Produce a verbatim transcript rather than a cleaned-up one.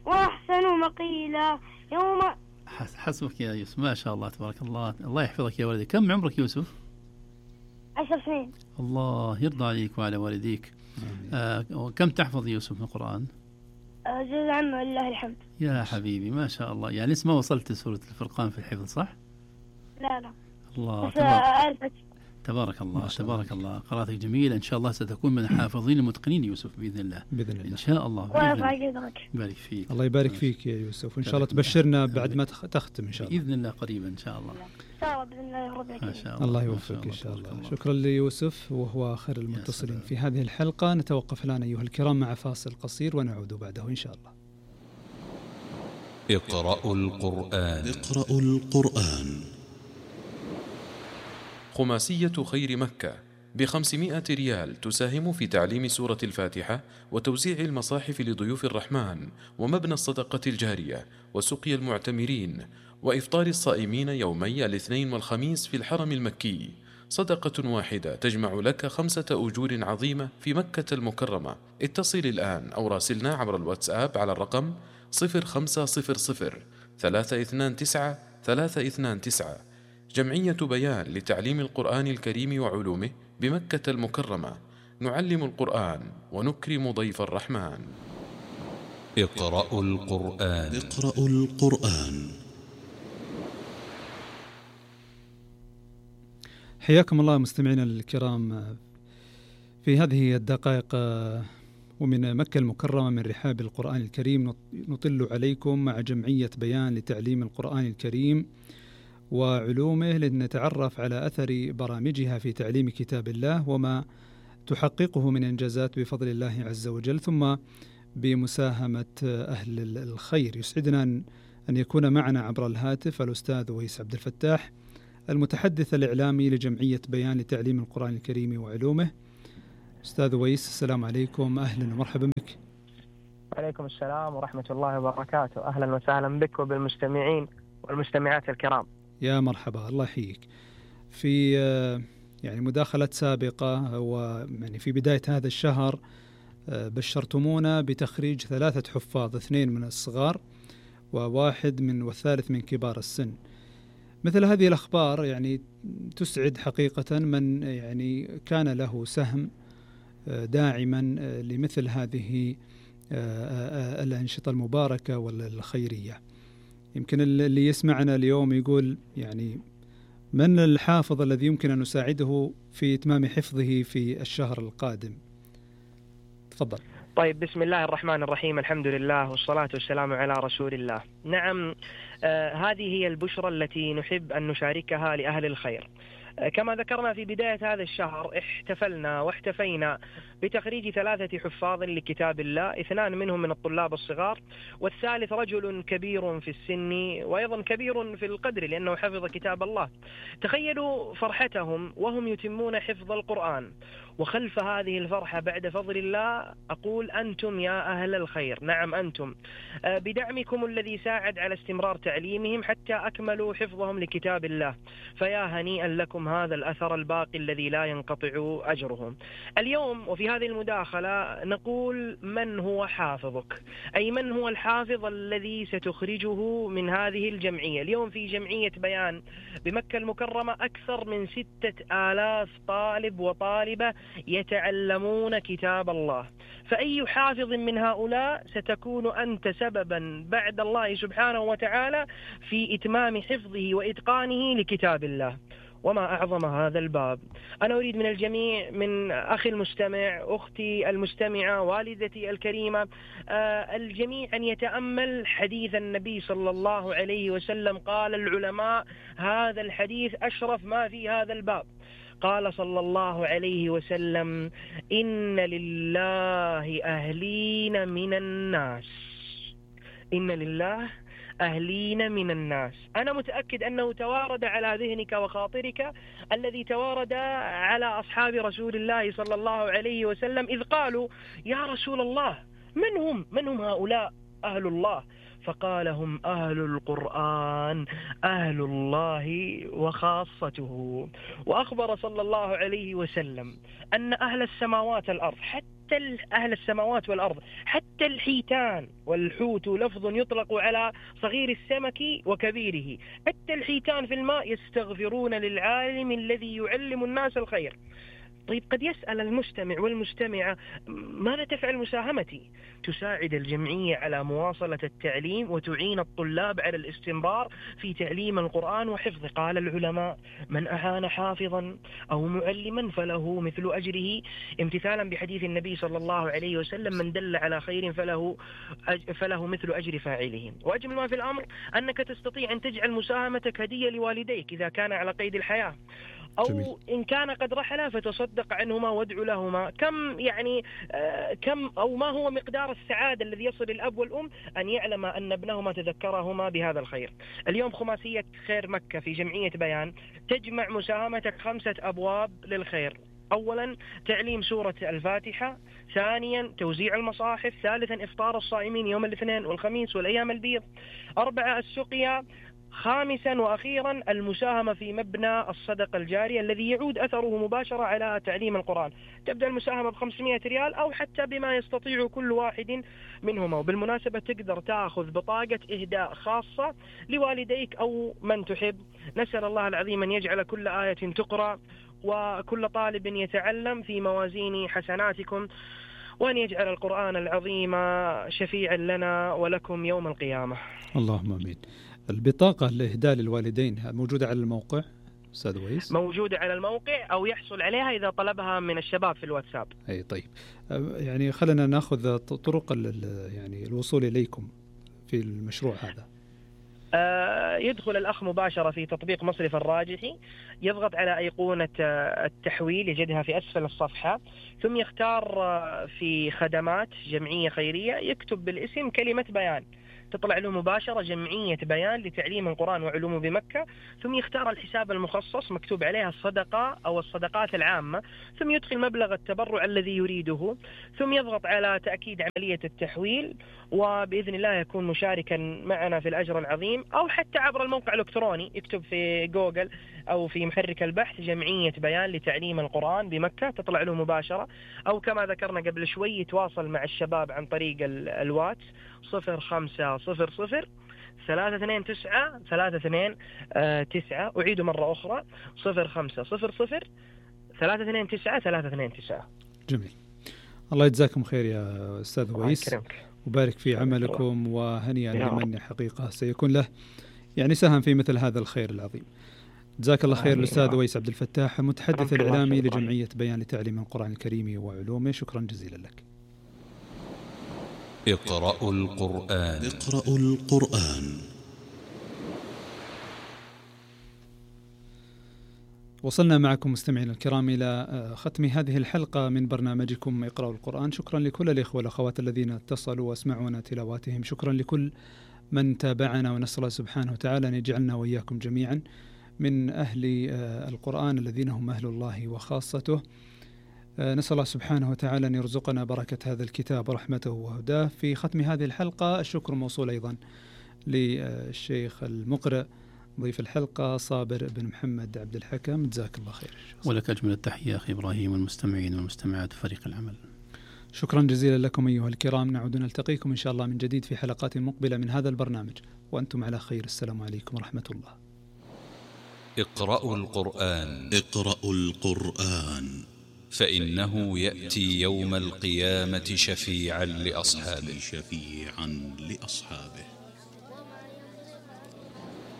وأحسن مقيلا يوم. حسبك يا يوسف، ما شاء الله تبارك الله. الله يحفظك يا ولدي. كم عمرك يوسف؟ عشر سنين. الله يرضى عليك وعلى والديك. آه كم تحفظ يوسف من القرآن؟ جزء عام ولله الحمد. يا حبيبي ما شاء الله، يعني لسه ما وصلت سورة الفرقان في الحفظ صح؟ لا لا. الله تبارك, تبارك الله تبارك الله. قراءتك جميلة، إن شاء الله ستكون من الحافظين المتقنين يوسف بإذن الله. بإذن الله إن شاء الله. بارك فيك. الله يبارك فيك يا يوسف، وإن شاء الله تبشرنا بعد ما تختم إن شاء الله. بإذن الله قريبا إن شاء الله. ما شاء الله. الله يوفقك إن شاء الله. شكرا ليوسف وهو آخر المتصلين في هذه الحلقة. نتوقف الآن أيها الكرام مع فاصل قصير ونعود بعده إن شاء الله. اقرأوا القرآن. اقرأوا القرآن. خماسية خير مكة بخمسمائة ريال تساهم في تعليم سورة الفاتحة وتوزيع المصاحف لضيوف الرحمن ومبنى الصدقة الجارية وسقي المعتمرين وإفطار الصائمين يومي الاثنين والخميس في الحرم المكي. صدقة واحدة تجمع لك خمسة أجور عظيمة في مكة المكرمة. اتصل الآن أو راسلنا عبر الواتساب على الرقم صفر خمسة صفر صفر ثلاثة اثنان تسعة ثلاثة اثنان تسعة. جمعية بيان لتعليم القرآن الكريم وعلومه بمكة المكرمة. نعلم القرآن ونكرم ضيف الرحمن. اقرأوا القرآن. اقرأوا القرآن. حياكم الله مستمعينا الكرام في هذه الدقائق ومن مكة المكرمة من رحاب القرآن الكريم. نطل عليكم مع جمعية بيان لتعليم القرآن الكريم وعلومه لنتعرف على أثر برامجها في تعليم كتاب الله وما تحققه من إنجازات بفضل الله عز وجل، ثم بمساهمة أهل الخير. يسعدنا أن يكون معنا عبر الهاتف الأستاذ ويس عبد الفتاح المتحدث الإعلامي لجمعية بيان لتعليم القرآن الكريم وعلومه. أستاذ ويس السلام عليكم، أهلا ومرحبا بك. وعليكم السلام ورحمة الله وبركاته. أهلا وسهلا بك وبالمستمعين والمستمعات الكرام. يا مرحبا، الله يحييك. في يعني مداخلة سابقة ويعني في بداية هذا الشهر بشرتمونا بتخريج ثلاثة حفاظ، اثنين من الصغار وواحد من والثالث من كبار السن. مثل هذه الأخبار يعني تسعد حقيقة من يعني كان له سهم داعما لمثل هذه الأنشطة المباركة والخيرية. يمكن اللي يسمعنا اليوم يقول يعني من الحافظ الذي يمكن أن نساعده في إتمام حفظه في الشهر القادم؟ تفضل. طيب، بسم الله الرحمن الرحيم، الحمد لله والصلاة والسلام على رسول الله. نعم، آه هذه هي البشرى التي نحب أن نشاركها لأهل الخير. آه كما ذكرنا في بداية هذا الشهر احتفلنا واحتفينا بتخريج ثلاثة حفاظ لكتاب الله، اثنان منهم من الطلاب الصغار والثالث رجل كبير في السن وأيضا كبير في القدر لأنه حفظ كتاب الله. تخيلوا فرحتهم وهم يتمون حفظ القرآن، وخلف هذه الفرحة بعد فضل الله أقول أنتم يا أهل الخير. نعم أنتم، بدعمكم الذي ساعد على استمرار تعليمهم حتى أكملوا حفظهم لكتاب الله، فيا هنيئا لكم هذا الأثر الباقي الذي لا ينقطع أجرهم. اليوم وفي هذه المداخلة نقول من هو حافظك، أي من هو الحافظ الذي ستخرجه من هذه الجمعية. اليوم في جمعية بيان بمكة المكرمة أكثر من ستة آلاف طالب وطالبة يتعلمون كتاب الله، فأي حافظ من هؤلاء ستكون أنت سببا بعد الله سبحانه وتعالى في إتمام حفظه وإتقانه لكتاب الله. وما أعظم هذا الباب. أنا أريد من الجميع، من أخي المستمع، أختي المستمعة، والدتي الكريمة، آه الجميع أن يتأمل حديث النبي صلى الله عليه وسلم. قال العلماء هذا الحديث أشرف ما في هذا الباب. قال صلى الله عليه وسلم إن لله أهلين من الناس، إن لله أهلين من الناس. أنا متأكد أنه توارد على ذهنك وخاطرك الذي توارد على أصحاب رسول الله صلى الله عليه وسلم إذ قالوا يا رسول الله من هم من هم هؤلاء أهل الله؟ فقال هم أهل القرآن، أهل الله وخاصته. وأخبر صلى الله عليه وسلم أن أهل السماوات الأرض حتى حتى أهل السماوات والأرض، حتى الحيتان والحوت لفظ يطلق على صغير السمك وكبيره، حتى الحيتان في الماء يستغفرون للعالم الذي يعلم الناس الخير. طيب قد يسأل المستمع والمستمعة ماذا تفعل مساهمتي؟ تساعد الجمعية على مواصلة التعليم وتعين الطلاب على الاستمرار في تعليم القرآن وحفظه. قال العلماء: من أعان حافظا أو معلما فله مثل أجره، امتثالا بحديث النبي صلى الله عليه وسلم: من دل على خير فله فله مثل أجر فاعله. وأجمل ما في الأمر أنك تستطيع أن تجعل مساهمتك هدية لوالديك إذا كان على قيد الحياة، أو جميل. إن كان قد رحلا فتصدق عنهما وادعو لهما. كم يعني آه كم أو ما هو مقدار السعادة الذي يصل الأب والأم أن يعلم أن ابنهما تذكرهما بهذا الخير. اليوم خماسية خير مكة في جمعية بيان تجمع مساهمتك خمسة أبواب للخير: أولا تعليم سورة الفاتحة، ثانيا توزيع المصاحف، ثالثا إفطار الصائمين يوم الاثنين والخميس والأيام البيض، أربعة السقيا، خامسا وأخيرا المساهمة في مبنى الصدقة الجارية الذي يعود أثره مباشرة على تعليم القرآن. تبدأ المساهمة بخمسمائة ريال أو حتى بما يستطيع كل واحد منهما. وبالمناسبة تقدر تأخذ بطاقة إهداء خاصة لوالديك أو من تحب. نسأل الله العظيم أن يجعل كل آية تقرأ وكل طالب يتعلم في موازين حسناتكم، وأن يجعل القرآن العظيم شفيعا لنا ولكم يوم القيامة. اللهم آمين. البطاقة الإهداء للوالدين موجودة على الموقع أستاذ ويس؟ موجودة على الموقع أو يحصل عليها إذا طلبها من الشباب في الواتساب. أي طيب، يعني خلنا نأخذ طرق يعني الوصول إليكم في المشروع هذا. يدخل الأخ مباشرة في تطبيق مصرف الراجحي، يضغط على أيقونة التحويل يجدها في أسفل الصفحة، ثم يختار في خدمات جمعية خيرية، يكتب بالاسم كلمة بيان، تطلع له مباشرة جمعية بيان لتعليم القرآن وعلومه بمكة، ثم يختار الحساب المخصص مكتوب عليها الصدقة أو الصدقات العامة، ثم يدخل مبلغ التبرع الذي يريده، ثم يضغط على تأكيد عملية التحويل، وبإذن الله يكون مشاركا معنا في الأجر العظيم. أو حتى عبر الموقع الإلكتروني يكتب في جوجل أو في محرك البحث جمعية بيان لتعليم القرآن بمكة، تطلع له مباشرة. أو كما ذكرنا قبل شوي يتواصل مع الشباب عن طريق الواتس صفر خمسة صفر صفر ثلاثة اثنين تسعة ثلاثة اثنين تسعة. أعيد مرة أخرى: صفر خمسة صفر صفر ثلاثة اثنين تسعة ثلاثة اثنين تسعة. جميل. الله يجزاكم خير يا أستاذ ويس، وبارك في عملكم، وهنيئا لمن حقيقة سيكون له يعني سهم في مثل هذا الخير العظيم. جزاك الله خير الأستاذ ويس عبد الفتاح، متحدث الإعلامي لجمعية بيان لتعليم القرآن الكريم وعلومه، شكرا جزيلا لك. اقرأوا القرآن. اقرأوا القرآن. وصلنا معكم مستمعينا الكرام إلى ختم هذه الحلقة من برنامجكم اقرأوا القرآن. شكرا لكل الإخوة والأخوات الذين اتصلوا واسمعونا تلاواتهم، شكرا لكل من تابعنا، ونسأل الله سبحانه وتعالى أن يجعلنا وإياكم جميعا من أهل القرآن الذين هم أهل الله وخاصته. نسأل الله سبحانه وتعالى أن يرزقنا بركة هذا الكتاب ورحمته وهداه. في ختم هذه الحلقة الشكر موصول أيضا للشيخ المقرئ ضيف الحلقة صابر بن محمد عبد الحكم، جزاك الله خير. ولك أجمل التحية أخي إبراهيم والمستمعين والمستمعات وفريق العمل. شكرا جزيلا لكم أيها الكرام، نعود نلتقيكم إن شاء الله من جديد في حلقات مقبلة من هذا البرنامج، وأنتم على خير. السلام عليكم ورحمة الله. اقرأوا القرآن. اقرأوا القرآن فإنه يأتي يوم القيامة شفيعا لأصحابه. شفيعا لأصحابه.